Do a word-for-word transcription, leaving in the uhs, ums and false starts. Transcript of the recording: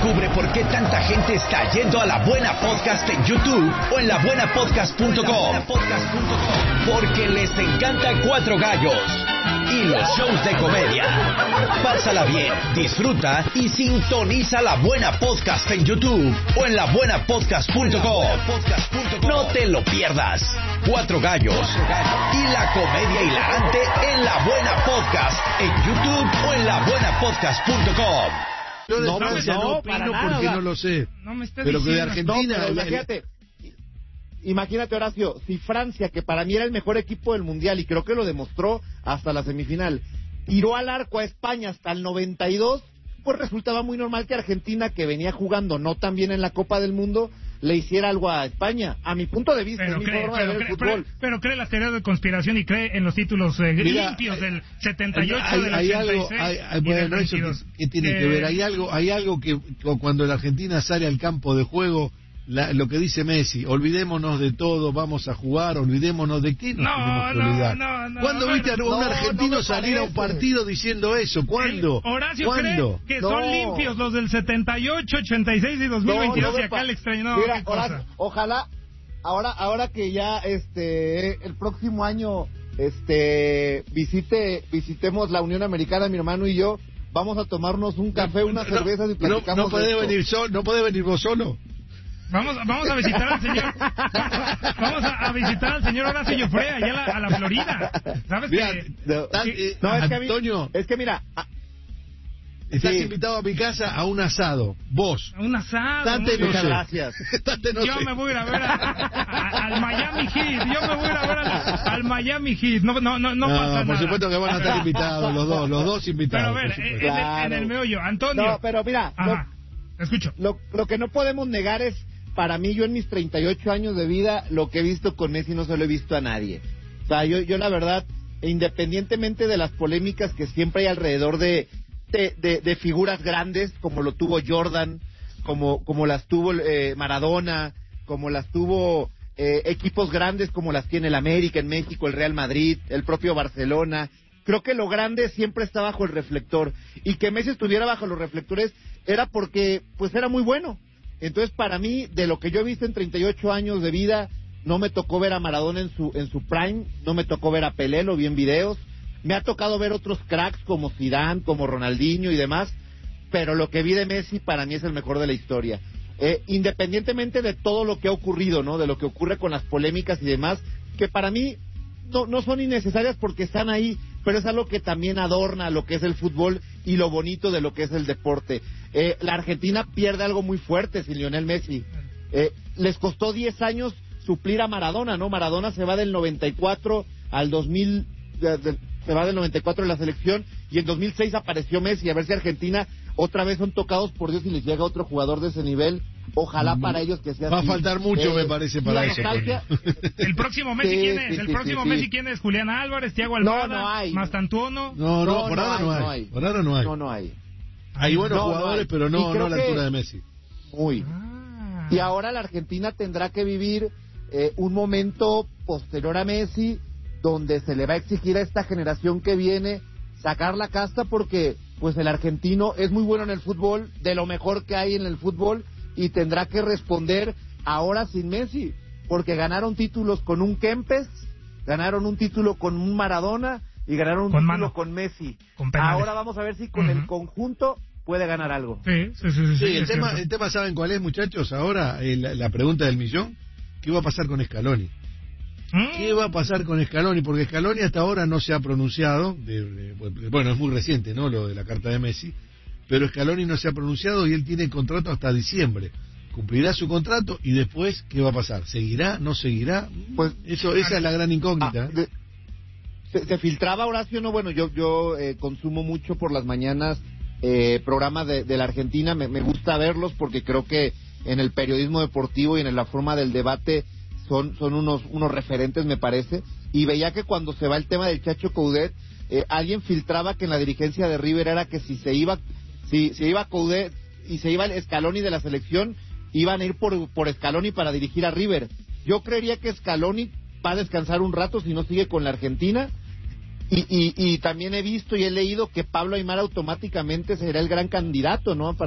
Descubre por qué tanta gente está yendo a La Buena Podcast en YouTube o en la buena podcast punto com. Porque les encanta Cuatro Gallos y los shows de comedia. Pásala bien, disfruta y sintoniza La Buena Podcast en YouTube o en la buena podcast punto com. No te lo pierdas. Cuatro Gallos y la comedia hilarante en La Buena Podcast en YouTube o en la buena podcast punto com. Yo de No, Francia no, no para opino nada, porque o sea, no lo sé. No me estés Pero que de diciendo. Argentina... No, pero el- imagínate, imagínate, Horacio, si Francia, que para mí era el mejor equipo del Mundial, y creo que lo demostró hasta la semifinal, tiró al arco a España hasta el noventa y dos, pues resultaba muy normal que Argentina, que venía jugando no tan bien en la Copa del Mundo, le hiciera algo a España. A mi punto de vista, Pero es mi cree, forma pero, de ver cree, el fútbol. pero, pero cree las teorías de conspiración y cree en los títulos eh, Mira, limpios del Hay, setenta y ocho, hay- del hay ochenta y algo, seis hay- hay- y del bueno, eso veintidós. que, que tiene Eh, que ver. Hay algo, hay algo que que cuando la Argentina sale al campo de juego, la- lo que dice Messi, olvidémonos de todo, vamos a jugar, olvidémonos de qué nos No, tenemos que no, olvidar. no, no, ¿Cuándo bueno, viste a un no, argentino no me salir a un parece. partido diciendo eso? ¿Cuándo? eh, Horacio ¿Cuándo? cree que No. son limpios los del setenta y ocho, ochenta y seis y dos mil veintidós No, no y me acá pa- el extraño. No, Mira, qué cosa. Horacio, ojalá, ahora, ahora que ya este el próximo año este visite visitemos la Unión Americana, mi hermano y yo, vamos a tomarnos un café, unas No, cervezas y no, platicamos. no podés esto. venir solo, no podés venir vos solo. Vamos, vamos a visitar al señor. Vamos a, a visitar al señor Horacio Joffre allá a la, a la Florida. ¿Sabes Mira, que No, tan- eh, no, es que a mí- Antonio, es que mira, a- estás sí. invitado a mi casa a un asado. Vos. un asado? Tante muy no muchas sé. gracias. Tante no Yo sé. me voy a ir a ver a- a- al Miami Heat. Yo me voy a ir a ver al, al Miami Heat. No, no, no, no, No, pasa por nada. supuesto que van a estar invitados los dos, los dos Pero invitados. a ver, por en, supuesto. en el, Claro. en el meollo, Antonio. No, pero mira, lo- Ajá, te escucho. Lo, lo que no podemos negar es, para mí, yo en mis treinta y ocho años de vida, lo que he visto con Messi no se lo he visto a nadie. O sea, yo, yo la verdad, independientemente de las polémicas que siempre hay alrededor de, de, de, de figuras grandes, como lo tuvo Jordan, como, como las tuvo eh, Maradona, como las tuvo eh, equipos grandes como las tiene el América en México, el Real Madrid, el propio Barcelona. Creo que lo grande siempre está bajo el reflector, y que Messi estuviera bajo los reflectores era porque pues era muy bueno. Entonces, para mí, de lo que yo he visto en treinta y ocho años de vida, no me tocó ver a Maradona en su en su prime, no me tocó ver a Pelé, lo vi en videos. Me ha tocado ver otros cracks como Zidane, como Ronaldinho y demás, pero lo que vi de Messi para mí es el mejor de la historia. Eh, independientemente de todo lo que ha ocurrido, ¿no? De lo que ocurre con las polémicas y demás, que para mí no, no son innecesarias porque están ahí, pero es algo que también adorna lo que es el fútbol y lo bonito de lo que es el deporte. Eh, la Argentina pierde algo muy fuerte sin Lionel Messi. Eh, les costó diez años suplir a Maradona, ¿no? Maradona se va del noventa y cuatro al dos mil, de- de- se va del noventa y cuatro en la selección, y en dos mil seis apareció Messi. A ver si Argentina otra vez son tocados por Dios y les llega otro jugador de ese nivel. Ojalá para ellos que sea Va a así. faltar mucho, Eh, me parece, y para la eso. nostalgia- El próximo Messi, Sí, ¿quién es? sí, El sí, próximo sí, Messi, sí. ¿quién es? Julián Álvarez, Thiago No, Almada, no hay. Mastantuono. No, no, No, por no ahora hay, no hay. no hay. Por ahora no hay. No, no hay. Hay buenos No, no jugadores, hay. pero Y no, no creo a la que- altura de Messi. Muy. Ah. Y ahora la Argentina tendrá que vivir eh, un momento posterior a Messi, donde se le va a exigir a esta generación que viene sacar la casta, porque pues el argentino es muy bueno en el fútbol, de lo mejor que hay en el fútbol, y tendrá que responder ahora sin Messi, porque ganaron títulos con un Kempes, ganaron un título con un Maradona y ganaron un Con título mano. con Messi. Con penales. Ahora vamos a ver si con Ujú. el conjunto puede ganar algo. Sí, sí, sí. sí, Sí, sí, el es tema, cierto. el tema, ¿saben cuál es, muchachos? Ahora, eh, la, la pregunta del millón, ¿qué va a pasar con Scaloni? Mm. ¿Qué va a pasar con Scaloni? Porque Scaloni hasta ahora no se ha pronunciado, de- de- bueno, es muy reciente, ¿no?, lo de la carta de Messi, pero Scaloni no se ha pronunciado y él tiene contrato hasta diciembre. Cumplirá su contrato y después, ¿qué va a pasar? ¿Seguirá? ¿No seguirá? Pues, Eso, esa es la gran incógnita. Ah, de- se, se filtraba, Horacio, no, bueno, yo yo eh, consumo mucho por las mañanas eh, programas de, de la Argentina, me, me gusta verlos porque creo que en el periodismo deportivo y en la forma del debate son son unos unos referentes, me parece, y veía que cuando se va el tema del Chacho Coudet, eh, alguien filtraba que en la dirigencia de River era que si se iba si se iba Coudet y se iba el Scaloni de la selección, iban a ir por, por Scaloni para dirigir a River. Yo creería que Scaloni va a descansar un rato si no sigue con la Argentina, y, y, y también he visto y he leído que Pablo Aimar automáticamente será el gran candidato, ¿no?, para